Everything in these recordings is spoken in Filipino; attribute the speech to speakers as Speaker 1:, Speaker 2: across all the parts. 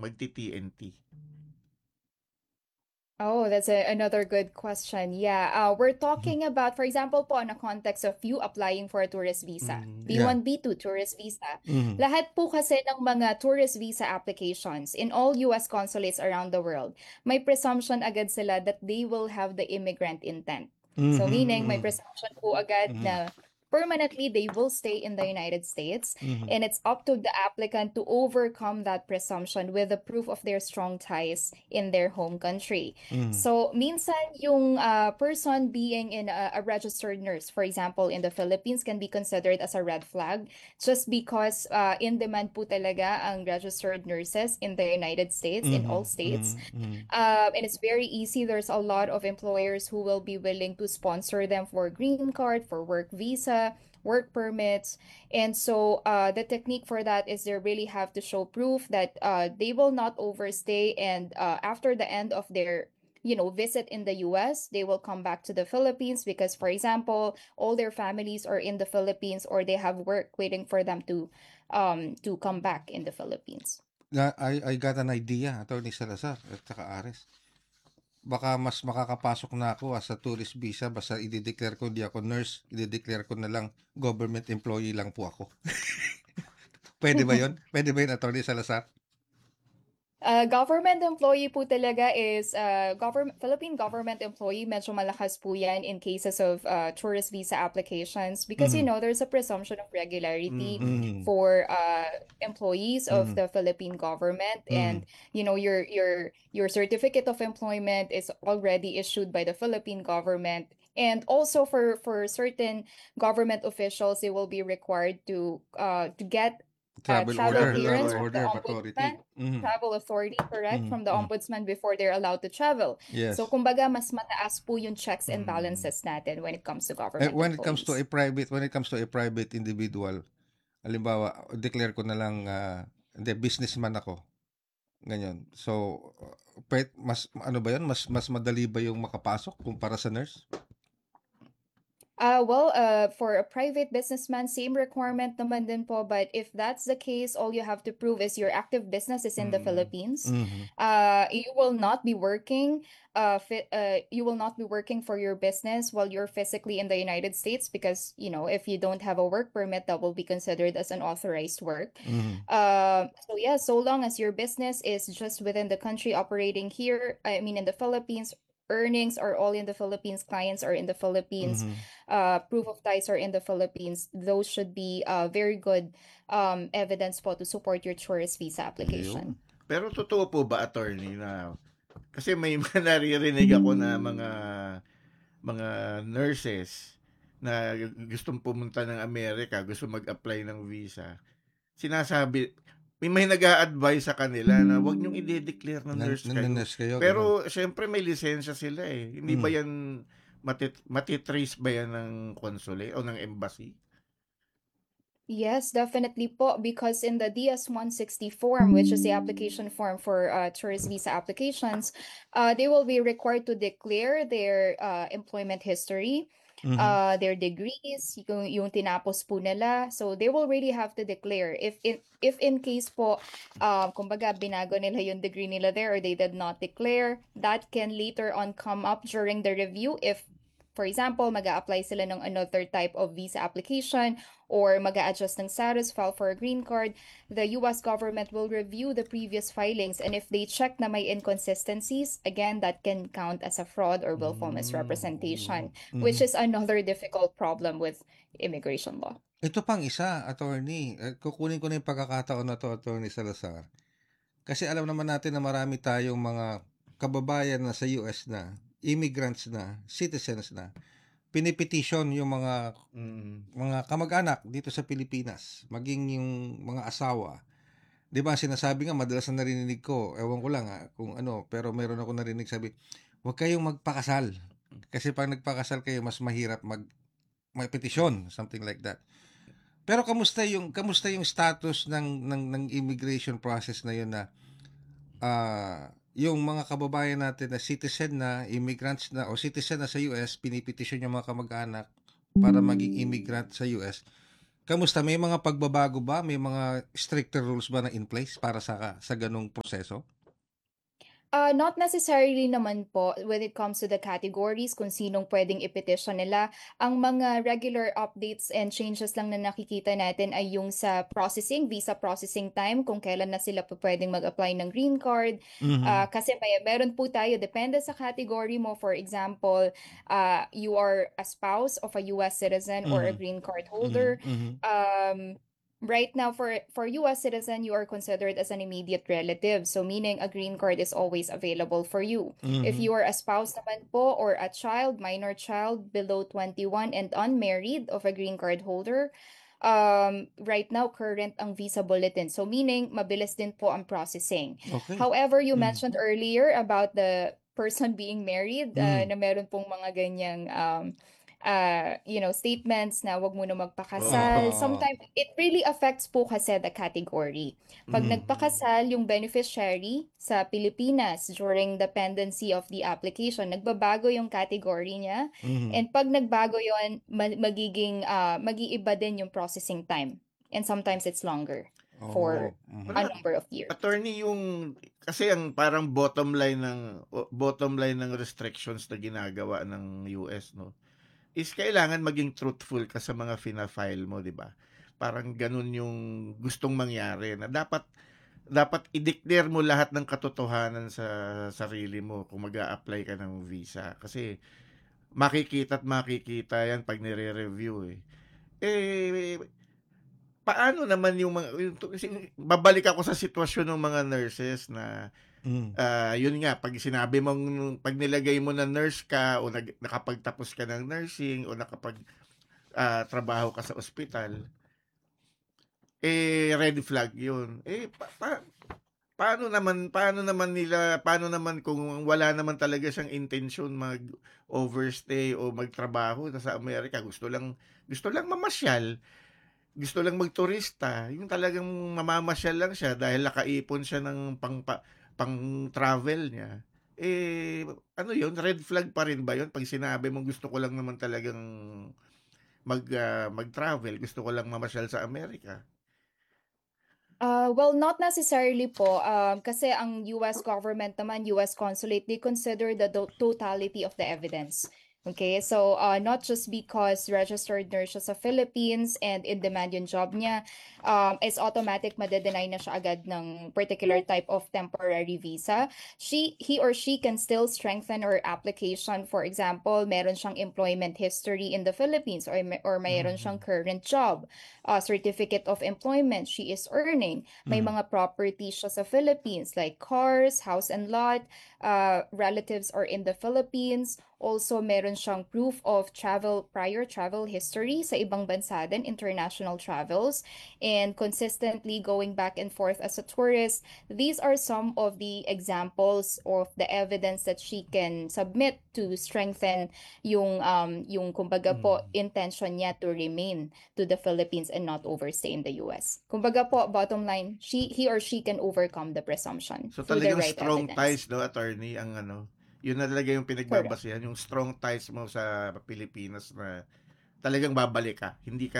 Speaker 1: magti-TNT?
Speaker 2: Oh, that's another good question. Yeah, we're talking about, for example po, on a context of you applying for a tourist visa,
Speaker 3: Yeah.
Speaker 2: B1, B2 tourist visa.
Speaker 3: Mhm.
Speaker 2: Lahat po kasi ng mga tourist visa applications in all US consulates around the world, may presumption agad sila that they will have the immigrant intent. So meaning, may
Speaker 3: Mhm.
Speaker 2: presumption po agad
Speaker 3: Mhm.
Speaker 2: na permanently they will stay in the United States,
Speaker 3: Mhm.
Speaker 2: and it's up to the applicant to overcome that presumption with the proof of their strong ties in their home country.
Speaker 3: Mhm.
Speaker 2: So, minsan yung person being in a registered nurse, for example, in the Philippines, can be considered as a red flag just because in demand po talaga ang registered nurses in the United States, in all
Speaker 3: Mhm.
Speaker 2: states.
Speaker 3: Mhm. Mhm.
Speaker 2: And it's very easy. There's a lot of employers who will be willing to sponsor them for green card, for work visa, work permits. And so the technique for that is they really have to show proof that they will not overstay. And after the end of their visit in the US, they will come back to the Philippines because, for example, all their families are in the Philippines or they have work waiting for them to come back in the Philippines.
Speaker 3: I got an idea, Attorney Salazar at saka Ares. Baka mas makakapasok na ako as a tourist visa basta i-declare ko hindi ako nurse, i-declare ko na lang government employee lang po ako. Pwede ba 'yon? Pwede ba 'yun, Attorney Salazar?
Speaker 2: Government employee po talaga is Philippine government employee, medyo malakas po yan in cases of tourist visa applications because
Speaker 3: Mhm.
Speaker 2: there's a presumption of regularity
Speaker 1: Mhm.
Speaker 3: Mhm.
Speaker 2: for employees of
Speaker 3: Mhm.
Speaker 2: the Philippine government,
Speaker 3: Mhm.
Speaker 2: and your certificate of employment is already issued by the Philippine government. And also for certain government officials, they will be required to get
Speaker 3: Travel
Speaker 2: travel
Speaker 3: order,
Speaker 1: Travel
Speaker 2: clearance
Speaker 3: travel
Speaker 2: from the
Speaker 3: order
Speaker 1: authority.
Speaker 3: of authority.
Speaker 2: ombudsman,
Speaker 3: Mhm.
Speaker 2: travel authority, correct,
Speaker 3: Mhm.
Speaker 2: from the
Speaker 3: Mhm.
Speaker 2: ombudsman before they're allowed to travel. So,
Speaker 3: Yes.
Speaker 2: kumbaga, mas mataas po yung checks and
Speaker 1: Mm.
Speaker 2: balances natin when it comes to government
Speaker 3: When
Speaker 2: employees.
Speaker 3: it comes to a private individual, halimbawa, declare ko na lang hindi businessman ako, ganyan. So, mas ano ba 'yon? Mas madali ba yung makapasok kumpara sa nurse?
Speaker 2: For a private businessman, same requirement naman din po. But if that's the case, all you have to prove is your active business is in the
Speaker 1: Mm.
Speaker 2: Philippines.
Speaker 3: Mhm.
Speaker 2: You will not be working. You will not be working for your business while you're physically in the United States because if you don't have a work permit, that will be considered as an authorized work.
Speaker 3: Mhm.
Speaker 2: So yeah, so long as your business is just within the country operating here, I mean in the Philippines, earnings are all in the Philippines, clients are in the Philippines,
Speaker 3: Mhm.
Speaker 2: proof of ties are in the Philippines, those should be very good evidence po to support your tourist visa
Speaker 3: Ayun.
Speaker 2: application.
Speaker 1: Pero totoo po ba, attorney, na kasi may mga naririnig ako na mga nurses na gustong pumunta ng Amerika, gusto mag-apply ng visa. Sinasabi, may nag-a-advise sa kanila na wag niyong i-declare na nurse kayo.
Speaker 3: Nurse kayo, ganun.
Speaker 1: Pero syempre may lisensya sila eh. Hindi ba
Speaker 3: Mhm.
Speaker 1: yan matitrace ba yan ng consulate o ng embassy?
Speaker 2: Yes, definitely po, because in the DS-160 form, which is the application form for tourist visa applications, they will be required to declare their employment history,
Speaker 3: Mhm.
Speaker 2: their degrees, yung tinapos po nila. So they will really have to declare if in case po, kumbaga binago nila yung degree nila there or they did not declare, that can later on come up during the review if, for example, mag-a-apply sila ng another type of visa application or mag-a-adjust ng status, file for a green card. The US government will review the previous filings, and if they check na may inconsistencies, again, that can count as a fraud or willful
Speaker 1: Yun.
Speaker 2: misrepresentation, which
Speaker 3: Mhm.
Speaker 2: is another difficult problem with immigration law.
Speaker 3: Ito pang isa, attorney. Kukunin ko na yung pagkakataon na to, Attorney Salazar. Kasi alam naman natin na marami tayong mga kababayan na sa US na, immigrants na, citizens na, pinipetition yung
Speaker 1: Mm.
Speaker 3: mga kamag-anak dito sa Pilipinas, maging yung mga asawa. 'Di ba, sinasabi nga madalas na narinig ko, ewan ko lang kung ano, pero meron ako narinig sabi, "Huwag kayong magpakasal. Kasi pag nagpakasal kayo, mas mahirap may petisyon," something like that. Pero kamusta yung status ng immigration process na yun na yung mga kababayan natin na citizen na, immigrants na o citizen na sa US, pinipetisyon yung mga kamag-anak para maging immigrant sa US. Kamusta? May mga pagbabago ba? May mga stricter rules ba na in place para sa ganung proseso?
Speaker 2: Not necessarily naman po when it comes to the categories kung sinong pwedeng i-petition nila. Ang mga regular updates and changes lang na nakikita natin ay yung sa processing, visa processing time, kung kailan na sila po pwedeng mag-apply ng green card.
Speaker 3: Mhm.
Speaker 2: Kasi meron po tayo, depende sa category mo. For example, you are a spouse of a US citizen or a
Speaker 3: Mhm.
Speaker 2: green card
Speaker 3: Mhm.
Speaker 2: holder.
Speaker 3: Mhm.
Speaker 2: Right now, for U.S. citizen, you are considered as an immediate relative. So meaning a green card is always available for you. If
Speaker 3: Mhm.
Speaker 2: you are a spouse naman po or a child, minor child below 21 and unmarried of a green card holder, right now current ang visa bulletin. So meaning mabilis din po ang processing.
Speaker 3: Okay.
Speaker 2: However, you
Speaker 3: Mhm.
Speaker 2: mentioned earlier about the person being married,
Speaker 3: Mhm.
Speaker 2: na meron pong mga ganyang statements na wag mo na
Speaker 1: Oo.
Speaker 2: magpakasal. Sometimes it really affects po kasi the category. Pag
Speaker 1: Mhm.
Speaker 2: nagpakasal yung beneficiary sa Pilipinas during the pendency of the application, nagbabago yung category niya.
Speaker 3: Mhm.
Speaker 2: And pag nagbago yon, mag-iiba din yung processing time. And sometimes it's longer for
Speaker 3: Oh. Mhm.
Speaker 2: a
Speaker 1: Wala,
Speaker 2: number of years.
Speaker 1: attorney, yung kasi ang parang bottom line ng restrictions na ginagawa ng US, no, is kailangan maging truthful ka sa mga fina-file mo, 'di ba? Parang ganun yung gustong mangyari, na dapat i-declare mo lahat ng katotohanan sa sarili mo kung mag-a-apply ka ng visa, kasi makikita yan pag nire-review eh. Eh, paano naman yung mga babalik ako sa sitwasyon ng mga nurses na
Speaker 3: Mhm.
Speaker 1: yun nga, pag nilagay mo na nurse ka o nakapagtapos ka ng nursing o trabaho ka sa ospital, red flag yun. Paano naman kung wala naman talaga siyang intensyon mag-overstay o magtrabaho sa Amerika, gusto lang mamasyal, gusto lang magturista, yung talagang mamamasyal lang siya dahil nakaipon siya ng pang-travel niya. Ano yun, red flag pa rin ba yun pag sinabi mo gusto ko lang naman talagang mag-travel, gusto ko lang mamasyal sa Amerika?
Speaker 2: Well, not necessarily po. Kasi ang US government naman, US consulate, they consider the totality of the evidence. Okay, so not just because registered nurse siya sa Philippines and in demand yung job niya, is automatic madedenay na siya agad ng particular type of temporary visa. He or she can still strengthen her application. For example, meron siyang employment history in the Philippines or mayroon siyang current job, certificate of employment she is earning. May
Speaker 3: Mhm.
Speaker 2: mga properties siya sa Philippines like cars, house and lot, relatives are in the Philippines. Also, meron siyang proof of prior travel history sa ibang bansa din, international travels, and consistently going back and forth as a tourist. These are some of the examples of the evidence that she can submit to strengthen yung kumbaga po intention niya to remain to the Philippines and not overstay in the US. Kumbaga po, bottom line, he or she can overcome the presumption
Speaker 1: So
Speaker 2: through the
Speaker 1: talagang
Speaker 2: right
Speaker 1: strong
Speaker 2: evidence.
Speaker 1: ties, no, attorney, ang yun na talaga yung
Speaker 2: Correct.
Speaker 1: pinagbabasehan, yung strong ties mo sa Pilipinas na talagang babalik ka.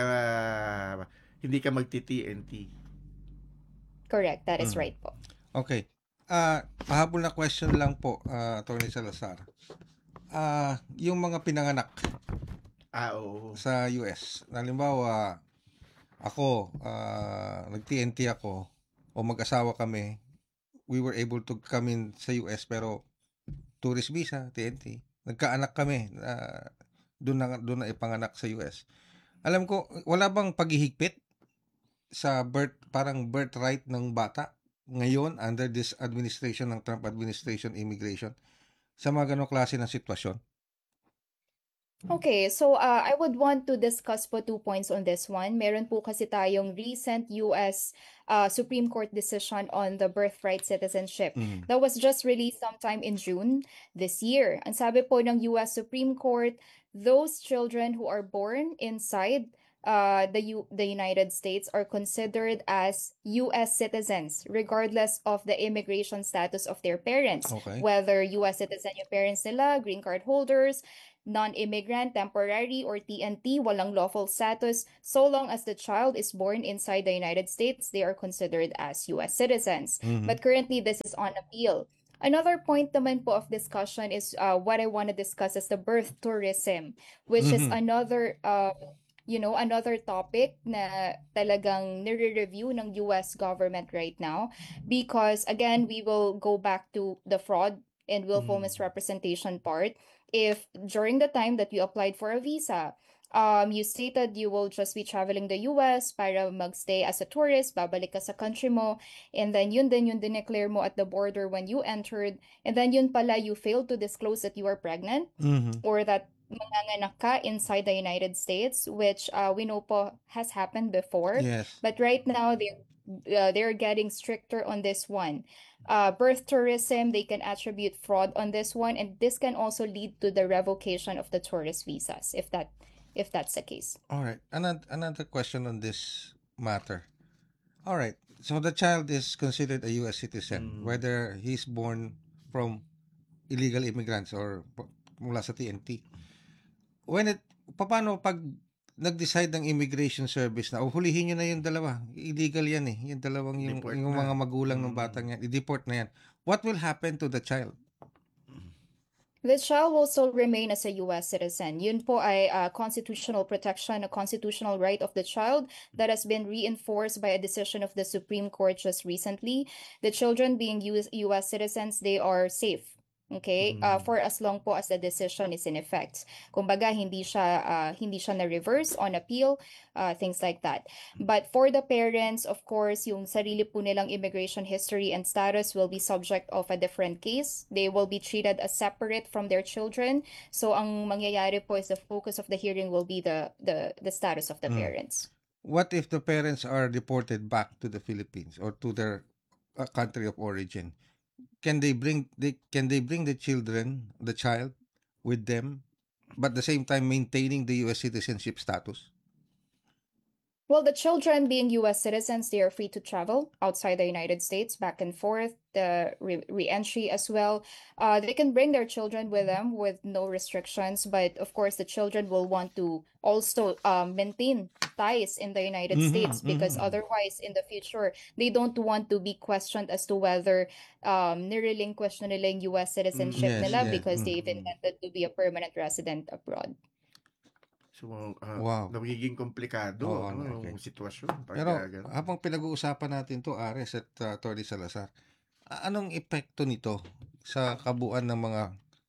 Speaker 1: Hindi ka magti-TNT.
Speaker 2: Correct. That is
Speaker 3: Mhm.
Speaker 2: right po.
Speaker 3: Okay. Pahabol na question lang po, Attorney Salazar. Yung mga pinanganak
Speaker 1: Oo.
Speaker 3: sa US, halimbawa, ako, nag-TNT ako, o mag-asawa kami, we were able to come in sa US, pero tourist visa, TNT. Nagkaanak kami, doon na ipanganak sa US. Alam ko, wala bang paghihigpit sa parang birthright ng bata ngayon under this administration ng Trump administration immigration sa mga ganong klase ng sitwasyon?
Speaker 2: Okay, so I would want to discuss po 2 points on this one. Meron po kasi tayong recent US Supreme Court decision on the birthright citizenship.
Speaker 3: Mhm.
Speaker 2: That was just released sometime in June this year. Ang sabi po ng US Supreme Court, those children who are born inside the United States are considered as US citizens regardless of the immigration status of their parents.
Speaker 3: Okay.
Speaker 2: Whether US citizen yung parents nila, green card holders, non-immigrant, temporary, or TNT, walang lawful status, so long as the child is born inside the United States, they are considered as U.S. citizens.
Speaker 3: Mhm.
Speaker 2: But currently, this is on appeal. Another point naman po of discussion is what I want to discuss is the birth tourism, which is
Speaker 3: Mhm.
Speaker 2: another another topic na talagang nire-review ng US government right now because again, we will go back to the fraud and willful
Speaker 1: Mm.
Speaker 2: misrepresentation part. If during the time that you applied for a visa, you stated you will just be traveling the US para magstay as a tourist, babalik ka sa country mo, and then yun din yung dineclare mo at the border when you entered, and then yun pala you failed to disclose that you are pregnant
Speaker 3: Mhm.
Speaker 2: or that manganganak ka inside the United States, which we know po has happened before.
Speaker 3: Yes.
Speaker 2: But right now they're getting stricter on this one. Birth tourism, they can attribute fraud on this one, and this can also lead to the revocation of the tourist visas if that's the case.
Speaker 3: All right. Another question on this matter. All right. So the child is considered a U.S. citizen,
Speaker 1: Mm.
Speaker 3: whether he's born from illegal immigrants or mula sa TNT. Paano pag nag-decide ng immigration service na hulihin nyo na yung dalawa, illegal yan eh, yung dalawang
Speaker 1: Deport
Speaker 3: yung
Speaker 1: na.
Speaker 3: mga magulang ng batang yan, i-deport na yan. What will happen to the child?
Speaker 2: The child will still remain as a U.S. citizen. Yun po ay constitutional protection, a constitutional right of the child that has been reinforced by a decision of the Supreme Court just recently. The children being U.S. citizens, they are safe. Okay? For as long po as the decision is in effect. Kumbaga, hindi siya na-reverse on appeal, things like that. But for the parents, of course, yung sarili po nilang immigration history and status will be subject of a different case. They will be treated as separate from their children. So ang mangyayari po is the focus of the hearing will be the status of the parents.
Speaker 3: What if the parents are deported back to the Philippines or to their country of origin? Can they bring the child with them, but at the same time maintaining the U.S. citizenship status?
Speaker 2: Well, the children being U.S. citizens, they are free to travel outside the United States, back and forth, the re-entry as well. They can bring their children with them with no restrictions, but of course, the children will want to also maintain ties in the United States because otherwise, in the future, they don't want to be questioned as to whether nirelinquish na nila yung U.S. citizenship
Speaker 3: Yes,
Speaker 2: nila
Speaker 3: yes.
Speaker 2: because they've intended to be a permanent resident abroad.
Speaker 1: So,
Speaker 3: Wow.
Speaker 1: nagiging komplikado
Speaker 3: Oo,
Speaker 1: yung
Speaker 3: okay.
Speaker 1: sitwasyon.
Speaker 3: Pero
Speaker 1: Ganun.
Speaker 3: habang pinag-uusapan natin to, Ares at Atty. Salazar, anong epekto nito sa kabuuan ng mga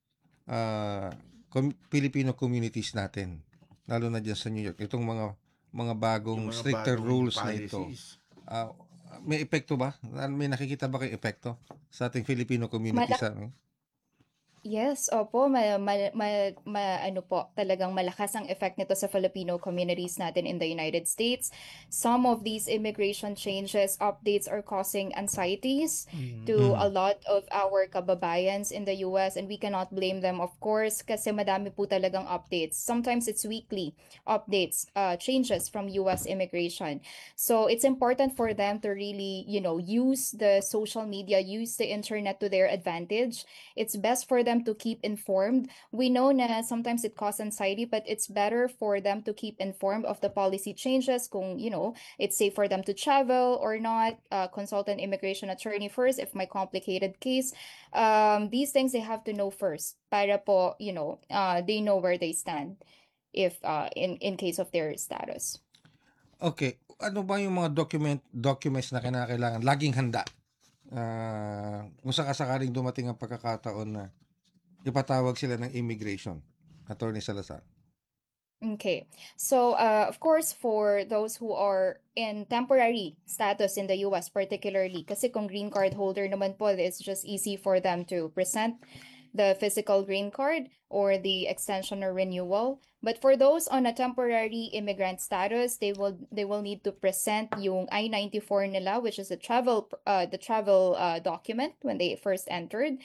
Speaker 3: Filipino communities natin, lalo na dyan sa New York, itong mga bagong
Speaker 1: Yung mga
Speaker 3: stricter
Speaker 1: bagong
Speaker 3: rules na ito?
Speaker 1: policies.
Speaker 3: May epekto ba? May nakikita ba kayong epekto sa ating Filipino community sa
Speaker 2: Yes, opo, ano po, talagang malakas ang effect nito sa Filipino communities natin in the United States. Some of these immigration changes, updates are causing anxieties to a lot of our kababayans in the US, and we cannot blame them, of course, kasi madami po talagang updates. Sometimes it's weekly updates, changes from US immigration. So it's important for them to really, use the social media, use the internet to their advantage. It's best for them to keep informed. We know na sometimes it causes anxiety, but it's better for them to keep informed of the policy changes kung, it's safe for them to travel or not. Consult an immigration attorney first if may complicated case. These things they have to know first para po, they know where they stand if in case of their status.
Speaker 3: Okay, ano ba yung mga documents na kinakailangan laging handa? Kung sakasakaling dumating ang pagkakataon na ipatawag sila ng immigration, Atty. Salazar.
Speaker 2: Okay. So, of course, for those who are in temporary status in the US particularly, kasi kung green card holder naman po, it's just easy for them to present the physical green card or the extension or renewal. But for those on a temporary immigrant status, they will need to present yung I-94 nila, which is the travel document when they first entered.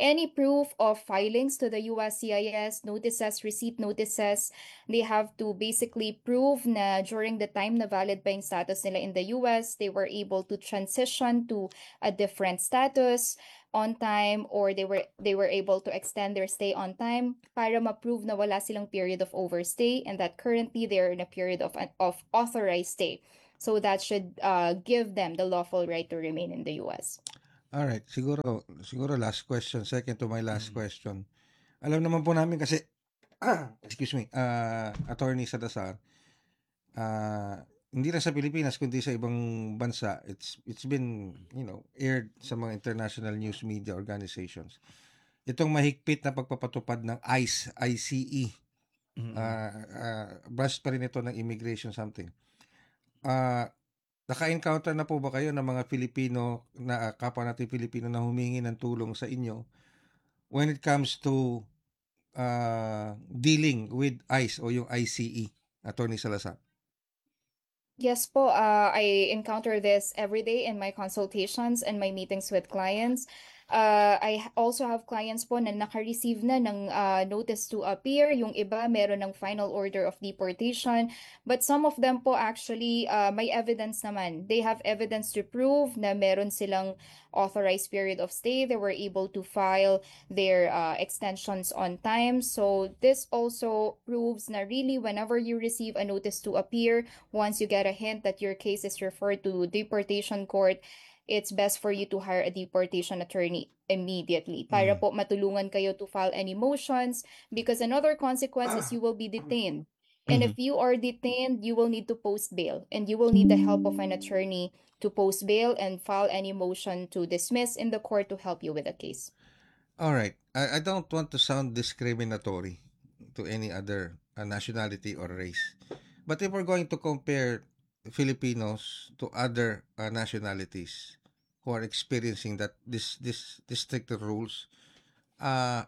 Speaker 2: any proof of filings to the USCIS, notices, receipt notices. They have to basically prove na during the time na valid pa yung status nila in the US, they were able to transition to a different status on time, or they were able to extend their stay on time para ma-prove na wala silang period of overstay and that currently they're in a period of authorized stay. So that should give them the lawful right to remain in the US.
Speaker 3: Alright, siguro last question, second to my last
Speaker 1: Mm.
Speaker 3: question. Alam naman po namin kasi, excuse me, Attorney Salazar, hindi lang sa Pilipinas kundi sa ibang bansa, it's been, aired sa mga international news media organizations. Itong mahigpit na pagpapatupad ng ICE,
Speaker 1: Mm.
Speaker 3: branch pa rin ito ng immigration something. Naka-encounter na po ba kayo ng mga Filipino na kapwa natin Pilipino na humingi ng tulong sa inyo when it comes to dealing with ICE o yung ICE, Attorney Salazar?
Speaker 2: Yes po, I encounter this every day in my consultations and my meetings with clients. I also have clients po na naka-receive na ng notice to appear. Yung iba meron ng final order of deportation. But some of them po actually may evidence naman. They have evidence to prove na meron silang authorized period of stay. They were able to file their extensions on time. So this also proves na really whenever you receive a notice to appear, once you get a hint that your case is referred to deportation court, it's best for you to hire a deportation attorney immediately para po matulungan kayo to file any motions, because another consequence is you will be detained. And if you are detained, you will need to post bail and you will need the help of an attorney to post bail and file any motion to dismiss in the court to help you with the case.
Speaker 3: Alright, I don't want to sound discriminatory to any other nationality or race. But if we're going to compare Filipinos to other nationalities who are experiencing that this stricter rules, how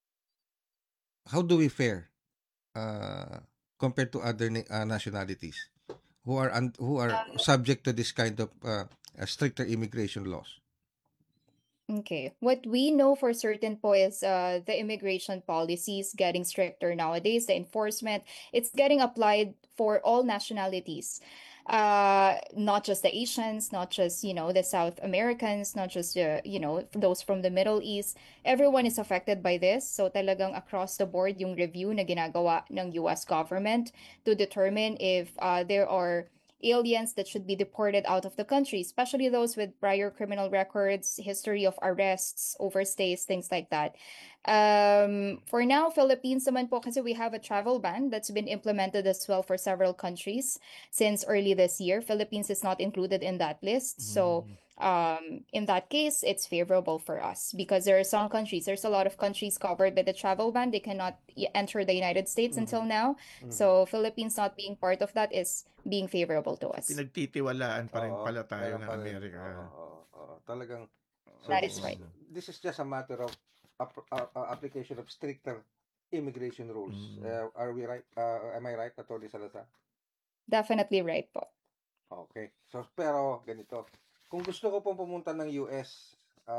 Speaker 3: do we fare compared to other nationalities who are subject to this kind of stricter immigration laws?
Speaker 2: Okay. What we know for certain po is the immigration policies getting stricter nowadays. The enforcement, it's getting applied for all nationalities. Not just the Asians, not just, the South Americans, not just, those from the Middle East. Everyone is affected by this. So talagang across the board yung review na ginagawa ng US government to determine if there are aliens that should be deported out of the country, especially those with prior criminal records, history of arrests, overstays, things like that. For now, Philippines naman po kasi we have a travel ban that's been implemented as well for several countries since early this year. Philippines is not included in that list. So in that case, it's favorable for us because there's a lot of countries covered by the travel ban. They cannot enter the United States until now. So Philippines not being part of that is being favorable to us.
Speaker 1: Pinagtitiwalaan pa rin
Speaker 3: Oo,
Speaker 1: pala tayo
Speaker 3: meron
Speaker 1: ng
Speaker 3: pa rin.
Speaker 1: Amerika.
Speaker 3: Oo, talagang.
Speaker 2: That is right.
Speaker 3: This is just a matter of application of stricter immigration rules. Are we right? Am I right, Atty. Salazar?
Speaker 2: Definitely right po.
Speaker 3: Okay. So, pero ganito. Kung gusto ko pong pumunta ng US,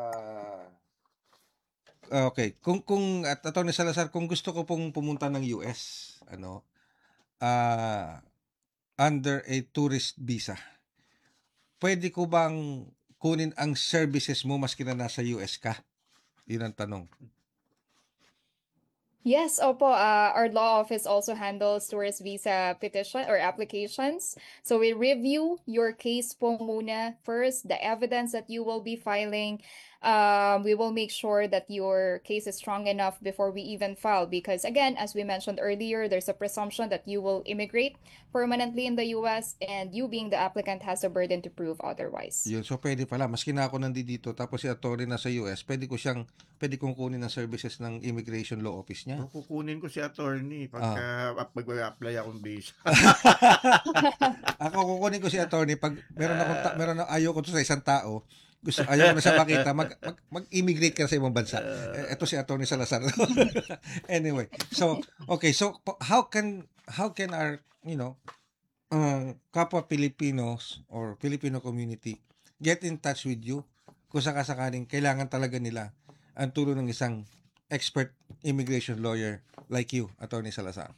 Speaker 3: okay. Kung Atty. Salazar, kung gusto ko pong pumunta ng US, under a tourist visa, pwede ko bang kunin ang services mo maski na nasa US ka? Yun ang tanong.
Speaker 2: Yes, opo. Our law office also handles tourist visa petition or applications. So we review your case po muna first, the evidence that you will be filing. We will make sure that your case is strong enough before we even file. Because again, as we mentioned earlier, there's a presumption that you will immigrate permanently in the US and you being the applicant has a burden to prove otherwise.
Speaker 3: Yun, so pwede pala. Maski na ako nandito, tapos si attorney na sa US, pwede kong kunin ang services ng immigration law office niya.
Speaker 1: Kukunin ko si attorney pagka mag-apply akong visa.
Speaker 3: Ako kukunin ko si attorney pag meron ayoko to sa isang tao. Ayaw ko na siya makita, mag-immigrate ka sa ibang bansa. Ito si Atty. Salazar. Anyway, so okay, so how can our, kapwa Filipinos or Filipino community get in touch with you kung sakasakaling kailangan talaga nila ang tulong ng isang expert immigration lawyer like you, Attorney Salazar?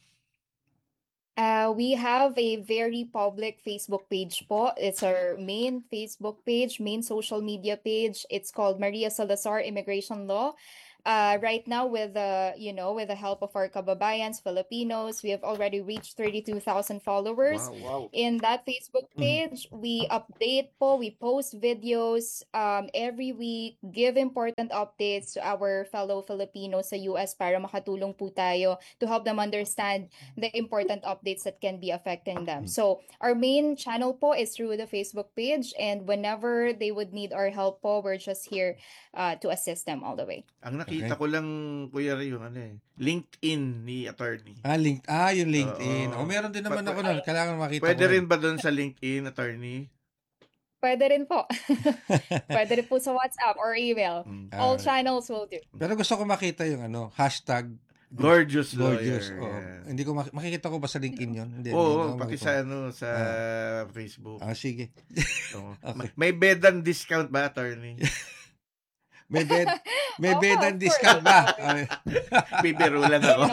Speaker 2: We have a very public Facebook page po. It's our main Facebook page, main social media page. It's called Maria Salazar Immigration Law. Right now, with with the help of our kababayans, Filipinos, we have already reached 32,000 followers.
Speaker 1: Wow.
Speaker 2: In that Facebook page, we update po, we post videos every week, give important updates to our fellow Filipinos sa US para makatulong po tayo to help them understand the important updates that can be affecting them. So, our main channel po is through the Facebook page, and whenever they would need our help po, we're just here to assist them all the way.
Speaker 1: Ang nakita ko lang, Kuya Ray, yung LinkedIn ni attorney.
Speaker 3: Yung LinkedIn.
Speaker 1: Oo.
Speaker 3: Meron din naman ako nun. Kailangan makita
Speaker 1: Pwede
Speaker 3: ko
Speaker 1: rin ba doon sa LinkedIn, attorney?
Speaker 2: Pwede rin po. Pwede rin po sa WhatsApp or email. All channels will do.
Speaker 3: Pero gusto ko makita yung hashtag
Speaker 1: Gorgeous lawyer.
Speaker 3: gorgeous. Oo.
Speaker 1: Yeah.
Speaker 3: Hindi ko makikita ko ba sa LinkedIn yun? Hindi,
Speaker 1: Oo,
Speaker 3: hindi ko
Speaker 1: pati
Speaker 3: makita.
Speaker 1: sa Facebook.
Speaker 3: Sige.
Speaker 1: Oo.
Speaker 3: Okay.
Speaker 1: May bedan discount ba, attorney?
Speaker 3: May
Speaker 2: Opo,
Speaker 3: bedan
Speaker 2: of
Speaker 3: discount
Speaker 2: course.
Speaker 3: ba?
Speaker 1: Bibiro lang ako.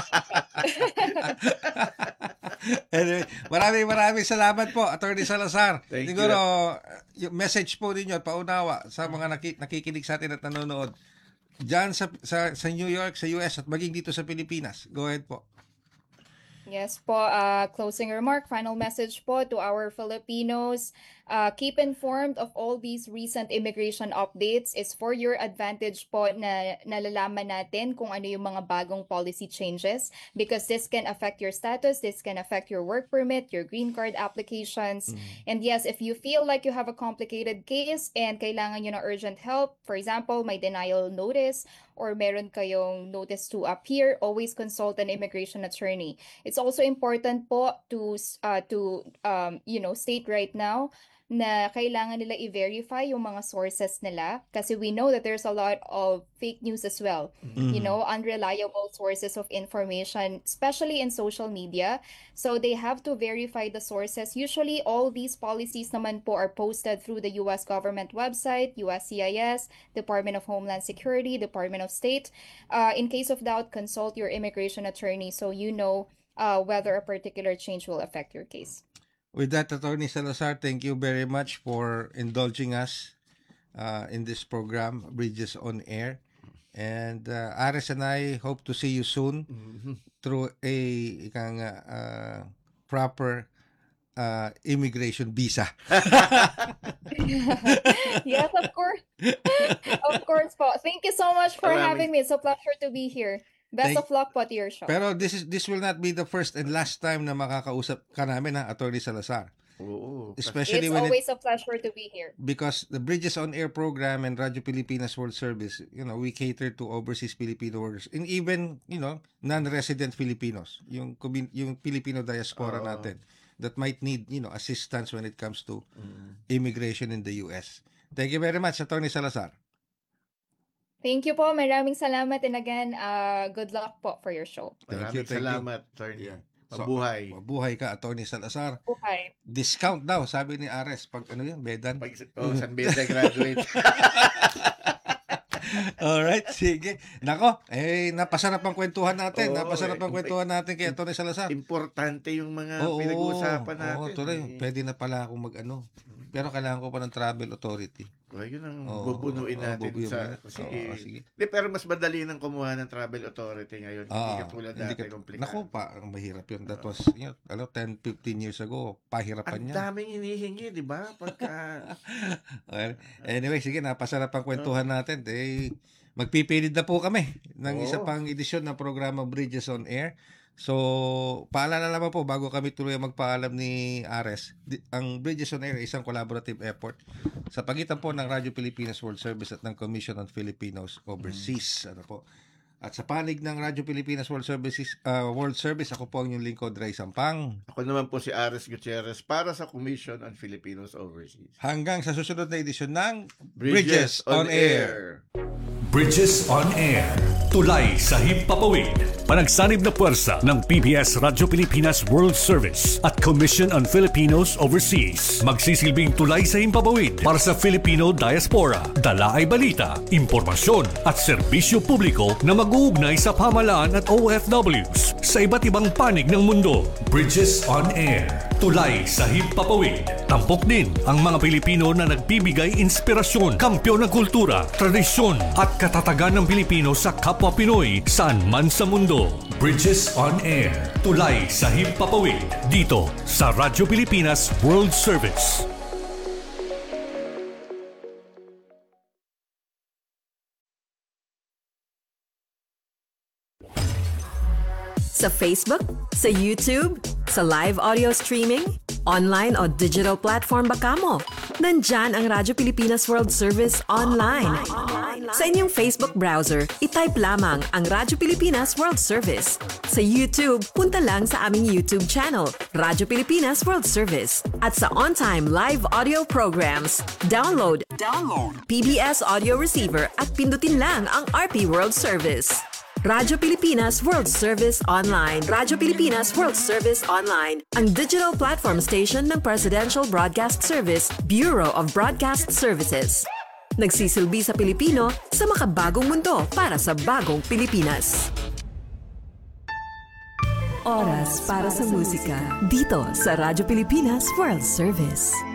Speaker 3: Anyway, maraming salamat po, Attorney Salazar.
Speaker 1: Thank you.
Speaker 3: Siguro, yung message po ninyo at paunawa sa mga nakikinig sa atin at nanonood dyan sa New York, sa US at maging dito sa Pilipinas. Go ahead po.
Speaker 2: Yes po, closing remark, final message po to our Filipinos. Keep informed of all these recent immigration updates. It's for your advantage po na nalalaman natin kung ano yung mga bagong policy changes because this can affect your status, this can affect your work permit, your green card applications. And yes, if you feel like you have a complicated case and kailangan nyo ng urgent help, for example, may denial notice or meron kayong notice to appear, always consult an immigration attorney. It's also important po to state right now na kailangan nila i-verify yung mga sources nila kasi we know that there's a lot of fake news as well. Unreliable sources of information, especially in social media. So they have to verify the sources. Usually, all these policies naman po are posted through the US government website, USCIS, Department of Homeland Security, Department of State. In case of doubt, consult your immigration attorney so you know whether a particular change will affect your case.
Speaker 3: With that, Attorney Salazar, thank you very much for indulging us in this program, Bridges on Air. And Ares and I hope to see you soon through a proper immigration visa.
Speaker 2: Yes, of course. Of course po. Thank you so much for having me. It's a pleasure to be here. Best of luck po to your show.
Speaker 3: Pero this will not be the first and last time na makakausap ka namin, Attorney Salazar.
Speaker 1: Oo.
Speaker 3: Especially
Speaker 2: It's always a pleasure to be here.
Speaker 3: Because the Bridges on Air program and Radyo Pilipinas World Service, we cater to overseas Filipino workers and even, non-resident Filipinos, yung Filipino diaspora natin that might need, assistance when it comes to immigration in the US. Thank you very much, Attorney Salazar.
Speaker 2: Thank you po. Maraming salamat and again, good luck po for your show.
Speaker 1: Maraming salamat, attorney.
Speaker 3: Yeah.
Speaker 1: Mabuhay.
Speaker 3: Mabuhay ka, Attorney Salazar.
Speaker 2: Buhay.
Speaker 3: Discount daw, sabi ni Ares. Pag bedan.
Speaker 1: San Beda graduate.
Speaker 3: Alright, sige. Nako, napasarap ang kwentuhan natin. Napasarap ang kwentuhan natin kay Attorney Salazar.
Speaker 1: Importante yung mga pinag-uusapan natin.
Speaker 3: Oo, tuloy. Pwede na pala akong pero kailangan ko pa ng travel authority.
Speaker 1: Yun ang bubunuin natin sige. Pero mas madali nang kumuha ng travel authority ngayon. Hindi katulad dati komplikado.
Speaker 3: Naku, ang mahirap yun. That was, 10-15 years ago, pahirapan
Speaker 1: niya. Ang daming hinihingi, di ba?
Speaker 3: Well, anyway, sige, napasarap ang kwentuhan natin. Magpipilid na po kami ng isa pang edisyon ng programa Bridges on Air. So, paalala naman po, bago kami tuloy magpaalam ni Ares, ang Bridges on Air ay isang collaborative effort sa pagitan po ng Radyo Pilipinas World Service at ng Commission on Filipinos Overseas. At sa panig ng Radyo Pilipinas World Service, ako po ang inyong lingkod, Ray Sampang.
Speaker 1: Ako naman po si Ares Gutierrez para sa Commission on Filipinos Overseas.
Speaker 3: Hanggang sa susunod na edisyon ng
Speaker 1: Bridges on Air.
Speaker 4: Bridges on Air. Tulay sa himpapawid. panagsanib na puwersa ng PBS Radyo Pilipinas World Service at Commission on Filipinos Overseas. Magsisilbing tulay sa himpapawid para sa Filipino diaspora. Dala ay balita, impormasyon at serbisyo publiko na mag-uugnay sa pamahalaan at OFWs sa iba't ibang panig ng mundo. Bridges on Air. Tulay sa himpapawid. Tampok din ang mga Pilipino na nagbibigay inspirasyon, kampyon ng kultura, tradisyon at katatagan ng Pilipino sa kapwa Pinoy saan man sa mundo. Bridges on Air. Tulay sa himpapawid. Dito sa Radyo Pilipinas World Service.
Speaker 5: Sa Facebook, sa YouTube, sa live audio streaming, online o digital platform ba kamo? Nandyan ang Radyo Pilipinas World Service online. Sa inyong Facebook browser, itype lamang ang Radyo Pilipinas World Service. Sa YouTube, punta lang sa aming YouTube channel, Radyo Pilipinas World Service. At sa on-time live audio programs, download PBS Audio Receiver at pindutin lang ang RP World Service. Radyo Pilipinas World Service Online. Radyo Pilipinas World Service Online, ang digital platform station ng Presidential Broadcast Service, Bureau of Broadcast Services. Nagsisilbi sa Pilipino sa makabagong mundo para sa bagong Pilipinas. Oras para sa musika dito sa Radyo Pilipinas World Service.